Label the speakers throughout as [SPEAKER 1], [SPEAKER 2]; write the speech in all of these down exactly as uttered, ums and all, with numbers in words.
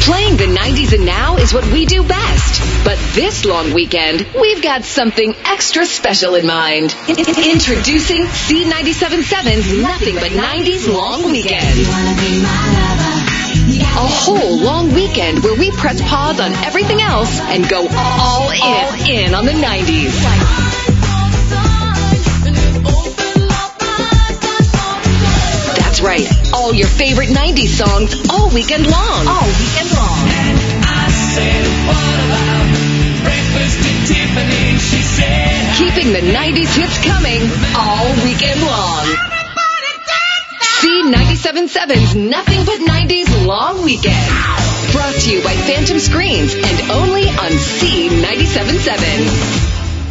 [SPEAKER 1] Playing the nineties and now is what we do best. But this long weekend, we've got something extra special in mind. Introducing C ninety-seven point seven's Nothing But nineties Long Weekend. A whole long weekend where we press pause on everything else and go all in, in on the nineties. That's right. All your favorite nineties songs all weekend long. All weekend long.
[SPEAKER 2] And I said, what about breakfast at Tiffany? She said,
[SPEAKER 1] keeping the nineties hits coming all weekend long. C ninety-seven point seven's Nothing But nineties Long Weekend. Brought to you by Phantom Screens and only on C ninety-seven point seven.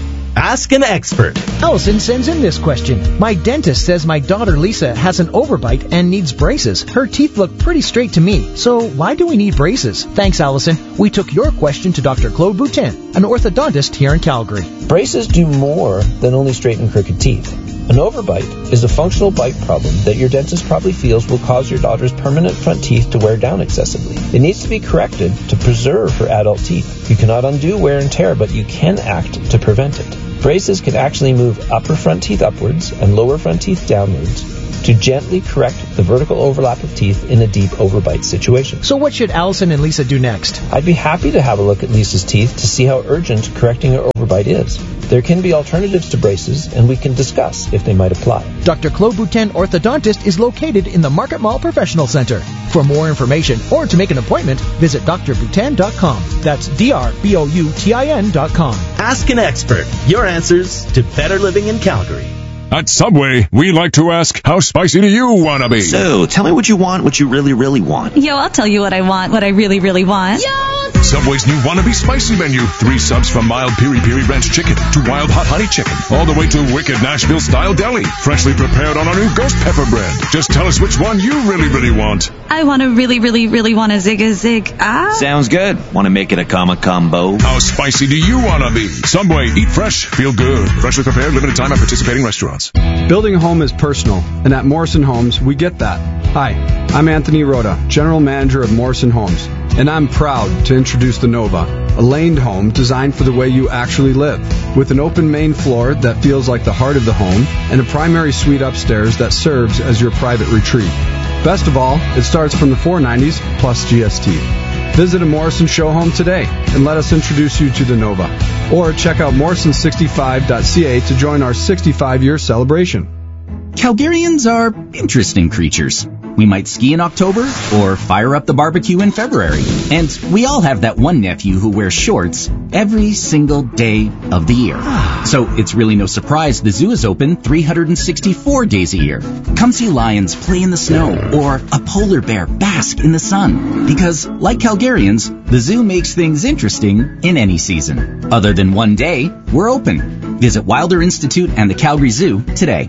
[SPEAKER 3] Ask an expert.
[SPEAKER 4] Allison sends in this question. My dentist says my daughter Lisa has an overbite and needs braces. Her teeth look pretty straight to me. So why do we need braces? Thanks, Allison. We took your question to Doctor Claude Boutin, an orthodontist here in Calgary.
[SPEAKER 5] Braces do more than only straighten crooked teeth. An overbite is a functional bite problem that your dentist probably feels will cause your daughter's permanent front teeth to wear down excessively. It needs to be corrected to preserve her adult teeth. You cannot undo wear and tear, but you can act to prevent it. Braces can actually move upper front teeth upwards and lower front teeth downwards to gently correct the vertical overlap of teeth in a deep overbite situation.
[SPEAKER 4] So what should Allison and Lisa do next?
[SPEAKER 5] I'd be happy to have a look at Lisa's teeth to see how urgent correcting her overbite is. There can be alternatives to braces, and we can discuss if they might apply.
[SPEAKER 4] Doctor Claude Boutin Orthodontist is located in the Market Mall Professional Center. For more information or to make an appointment, visit d r boutin dot com. That's D R B O U T I N dot com.
[SPEAKER 3] Ask an expert. Your answers to better living in Calgary.
[SPEAKER 6] At Subway, we like to ask, how spicy do you want to be?
[SPEAKER 7] So, tell me what you want, what you really, really want.
[SPEAKER 8] Yo, I'll tell you what I want, what I really, really want.
[SPEAKER 1] Yo!
[SPEAKER 6] Subway's new Wannabe Spicy menu. Three subs from mild Piri Piri Ranch Chicken to wild hot honey chicken. All the way to wicked Nashville-style deli. Freshly prepared on our new ghost pepper bread. Just tell us which one you really, really want.
[SPEAKER 8] I want to really, really, really want a zig a zig. Ah.
[SPEAKER 7] Sounds good. Want to make it a comma combo?
[SPEAKER 6] How spicy do you want to be? Subway, eat fresh, feel good. Freshly prepared, limited time at participating restaurants.
[SPEAKER 9] Building a home is personal, and at Morrison Homes, we get that. Hi, I'm Anthony Rhoda, General Manager of Morrison Homes, and I'm proud to introduce the Nova, a laned home designed for the way you actually live, with an open main floor that feels like the heart of the home, and a primary suite upstairs that serves as your private retreat. Best of all, it starts from the four hundred ninety dollars plus G S T. Visit a Morrison show home today and let us introduce you to the Nova. Or check out morrison sixty-five dot c a to join our sixty-five-year celebration.
[SPEAKER 10] Calgarians are interesting creatures. We might ski in October or fire up the barbecue in February. And we all have that one nephew who wears shorts every single day of the year. So it's really no surprise the zoo is open three hundred sixty-four days a year. Come see lions play in the snow or a polar bear bask in the sun. Because, like Calgarians, the zoo makes things interesting in any season. Other than one day, we're open. Visit Wilder Institute and the Calgary Zoo today.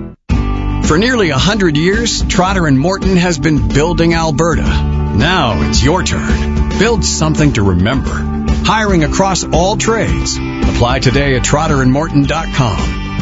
[SPEAKER 11] For nearly a hundred years, Trotter and Morton has been building Alberta. Now it's your turn. Build something to remember. Hiring across all trades. Apply today at trotter and morton dot com.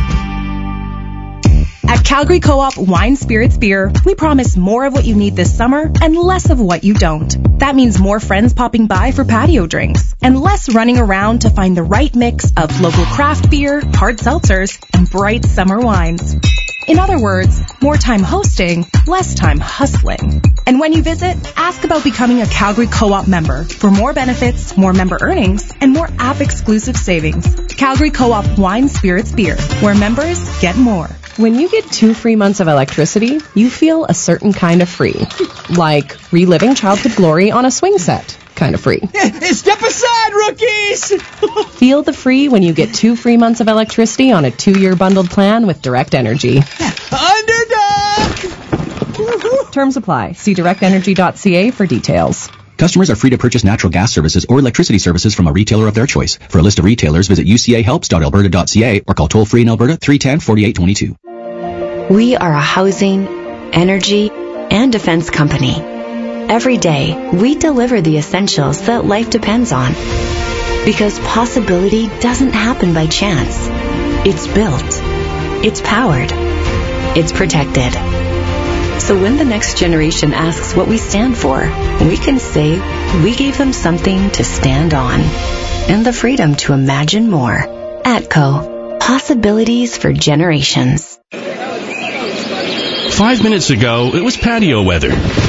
[SPEAKER 12] At Calgary Co-op Wine Spirits Beer, we promise more of what you need this summer and less of what you don't. That means more friends popping by for patio drinks and less running around to find the right mix of local craft beer, hard seltzers, and bright summer wines. In other words, more time hosting, less time hustling. And when you visit, ask about becoming a Calgary Co-op member for more benefits, more member earnings, and more app-exclusive savings. Calgary Co-op Wine Spirits Beer, where members get more.
[SPEAKER 13] When you get two free months of electricity, you feel a certain kind of free. Like reliving childhood glory on a swing set. Kind of free.
[SPEAKER 2] Step aside, rookies!
[SPEAKER 13] Feel the free when you get two free months of electricity on a two-year bundled plan with Direct Energy.
[SPEAKER 2] Underdog!
[SPEAKER 13] Terms apply. See direct energy dot c a for details.
[SPEAKER 14] Customers are free to purchase natural gas services or electricity services from a retailer of their choice. For a list of retailers, visit u c a helps dot alberta dot c a or call toll-free in Alberta three one zero, four eight two two.
[SPEAKER 15] We are a housing, energy, and defense company. Every day, we deliver the essentials that life depends on. Because possibility doesn't happen by chance. It's built. It's powered. It's protected. So when the next generation asks what we stand for, we can say we gave them something to stand on and the freedom to imagine more. ATCO. Possibilities for generations.
[SPEAKER 16] Five minutes ago, it was patio weather.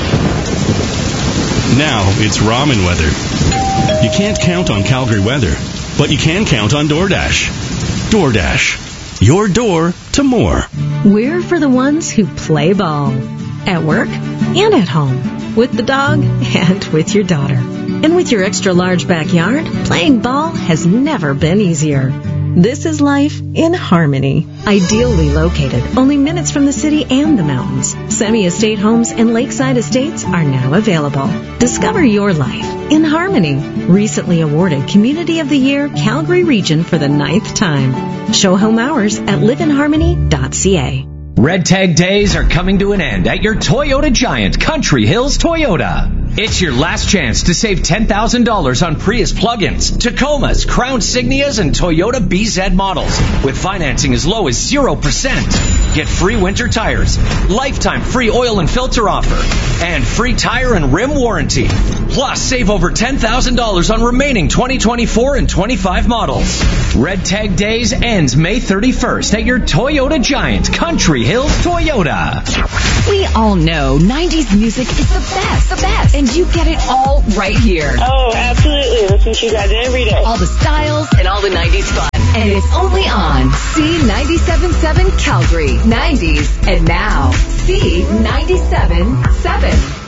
[SPEAKER 16] Now it's ramen weather. You can't count on Calgary weather, but you can count on DoorDash. DoorDash. Your door to more.
[SPEAKER 17] We're for the ones who play ball. At work and at home. With the dog and with your daughter. And with your extra large backyard, playing ball has never been easier. This is life in harmony. Ideally located, only minutes from the city and the mountains. Semi-estate homes and lakeside estates are now available. Discover your life in harmony. Recently awarded Community of the Year Calgary Region for the ninth time. Show home hours at live in harmony dot c a.
[SPEAKER 18] Red Tag Days are coming to an end at your Toyota Giant, Country Hills Toyota. It's your last chance to save ten thousand dollars on Prius plug-ins, Tacomas, Crown Signias, and Toyota B Z models with financing as low as zero percent. Get free winter tires, lifetime free oil and filter offer, and free tire and rim warranty. Plus, save over ten thousand dollars on remaining twenty twenty-four and twenty-five models. Red Tag Days ends May thirty-first at your Toyota Giant, Country Hills Toyota.
[SPEAKER 1] We all know nineties music is the best, the best, and you get it all right here.
[SPEAKER 19] Oh, absolutely. Listen to you guys every day.
[SPEAKER 1] All the styles and all the nineties fun. And it's only on C ninety-seven point seven Calgary. nineties and now C ninety-seven point seven.